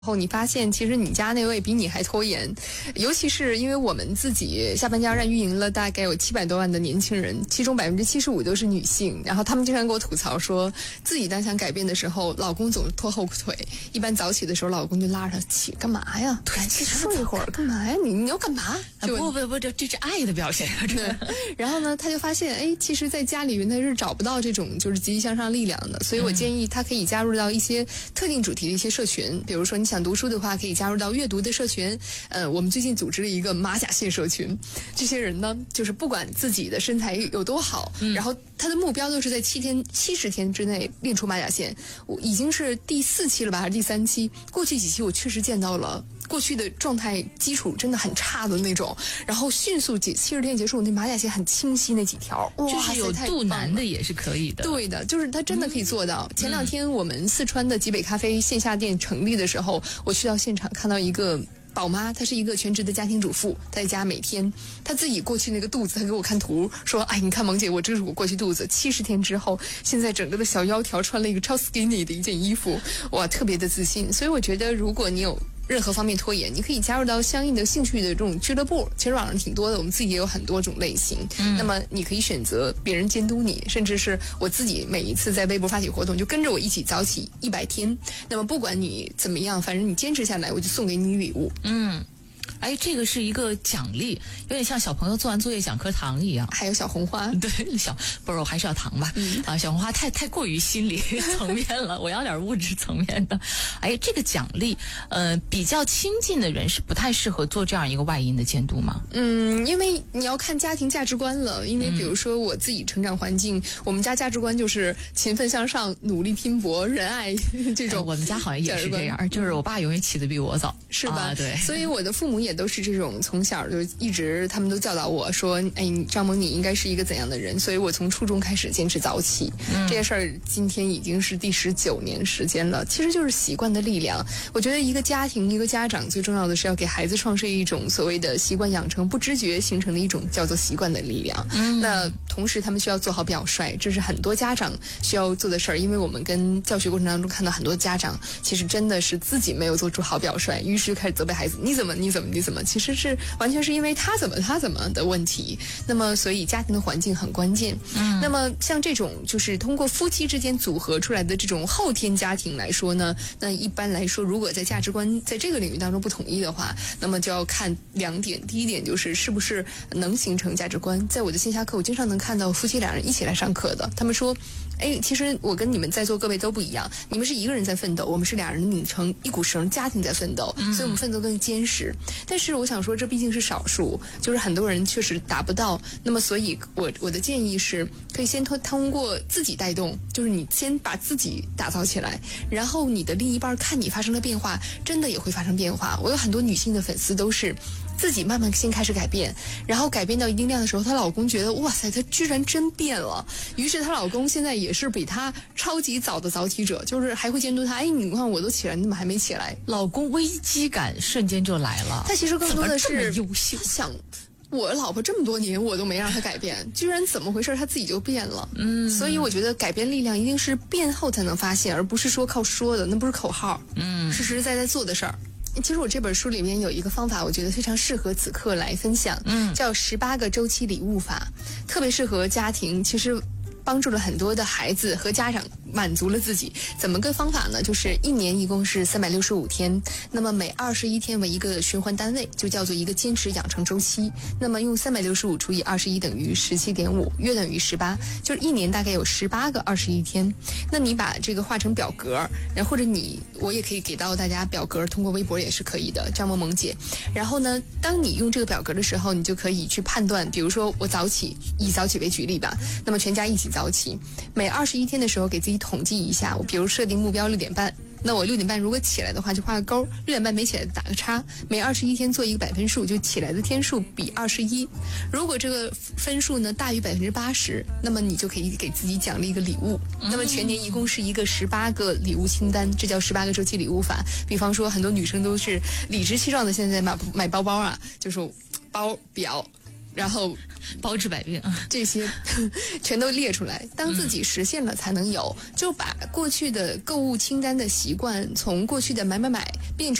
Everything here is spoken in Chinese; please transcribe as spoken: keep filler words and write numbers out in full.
后你发现其实你家那位比你还拖延，尤其是因为我们自己下班加油站运营了大概有七百多万的年轻人，其中百分之七十五都是女性，然后他们经常给我吐槽说，自己当想改变的时候，老公总是拖后腿，一般早起的时候，老公就拉着起干嘛呀？对，去睡一会儿干嘛呀？你你要干嘛？ 不不不不，这这是爱的表现。 对，然后呢，他就发现，哎，其实在家里面他是找不到这种就是积极向上力量的，所以我建议他可以加入到一些特定主题的一些社群，比如说你想读书的话，可以加入到阅读的社群。呃，我们最近组织了一个马甲线社群，这些人呢，就是不管自己的身材有多好，嗯、然后他的目标都是在七天、七十天之内练出马甲线。我已经是第四期了吧，还是第三期？过去几期我确实见到了。过去的状态基础真的很差的那种，然后迅速几七十天结束，那马甲线很清晰那几条，哇， 就是有肚腩的也是可以的。 对的，就是他真的可以做到。嗯、前两天我们四川的极北咖啡线下店成立的时候，我去到现场看到一个宝妈，她是一个全职的家庭主妇，在家每天她自己过去那个肚子，她给我看图说，哎，你看萌姐，我这是我过去肚子，七十天之后，现在整个的小腰条穿了一个超 skinny 的一件衣服，哇，特别的自信。所以我觉得，如果你有任何方面拖延，你可以加入到相应的兴趣的这种俱乐部，其实网上挺多的，我们自己也有很多种类型。嗯，那么你可以选择别人监督你，甚至是我自己每一次在微博发起活动，就跟着我一起早起一百天。那么不管你怎么样，反正你坚持下来，我就送给你礼物。 嗯。哎，这个是一个奖励，有点像小朋友做完作业奖颗糖一样。 还有小红花， 对，小不是，我还是要糖吧。嗯、啊，小红花太太过于心理层面了，我要点物质层面的。哎，这个奖励，呃，比较亲近的人是不太适合做这样一个外因的监督吗？ 嗯，因为你要看家庭价值观了。因为比如说我自己成长环境，嗯、我们家价值观就是勤奋向上、努力拼搏、仁爱这种、哎。 我们家好像也是这样，就是我爸永远起得比我早， 是吧？ 啊、对， 所以我的父母也都是这种，从小就一直他们都教导我说，哎，张萌你应该是一个怎样的人？所以我从初中开始坚持早起，嗯、这件事儿今天已经是第十九年时间了。其实就是习惯的力量。我觉得一个家庭一个家长最重要的是要给孩子创设一种所谓的习惯养成，不知觉形成的一种叫做习惯的力量。嗯，那同时他们需要做好表率，这是很多家长需要做的事儿。因为我们跟教学过程当中看到很多家长其实真的是自己没有做出好表率，于是开始责备孩子，你怎么你怎么你怎么，其实是完全是因为他怎么他怎么的问题。那么所以家庭的环境很关键。嗯，那么像这种就是通过夫妻之间组合出来的这种后天家庭来说呢，那一般来说如果在价值观在这个领域当中不统一的话，那么就要看两点。第一点就是是不是能形成价值观。在我的线下课我经常能看到夫妻两人一起来上课的，他们说，哎，其实我跟你们在座各位都不一样，你们是一个人在奋斗，我们是两人拧成一股绳，家庭在奋斗，所以我们奋斗更坚实。但是我想说，这毕竟是少数，就是很多人确实达不到。那么，所以我我的建议是，可以先通通过自己带动，就是你先把自己打造起来，然后你的另一半看你发生了变化，真的也会发生变化。我有很多女性的粉丝都是自己慢慢先开始改变，然后改变到一定量的时候，她老公觉得哇塞，她居然真变了。于是她老公现在也是比她超级早的早起者，就是还会监督她。哎，你看我都起来，你怎么还没起来？ 老公危机感瞬间就来了。 他其实更多的是优秀， 他想我老婆这么多年我都没让她改变，居然怎么回事？她自己就变了。嗯，所以我觉得改变力量一定是变后才能发现，而不是说靠说的，那不是口号，嗯，是实实在在做的事儿。其实我这本书里面有一个方法，我觉得非常适合此刻来分享，嗯，叫十八个周期礼物法，特别适合家庭。其实帮助了很多的孩子和家长满足了自己。怎么个方法呢？就是一年一共是三百六十五天，那么每二十一天为一个循环单位，就叫做一个坚持养成周期。那么用三百六十五除以二十一等于十七点五，约等于十八，就是一年大概有十八个二十一天。那你把这个画成表格，然后或者你我也可以给到大家表格，通过微博也是可以的，张萌萌姐。然后呢，当你用这个表格的时候，你就可以去判断，比如说我早起，以早起为举例吧，那么全家一起早起，每二十一天的时候给自己统计一下，我比如设定目标六点半，那我六点半如果起来的话就画个勾，六点半没起来打个叉，每二十一天做一个百分数，就起来的天数比二十一，如果这个分数呢大于百分之八十，那么你就可以给自己奖励一个礼物。那么全年一共是一个十八个礼物清单，这叫十八个周期礼物法。比方说很多女生都是理直气壮的现在买买包包啊，就是包表然后包治百病啊， 这些全都列出来。当自己实现了才能有，就把过去的购物清单的习惯从过去的买买买变成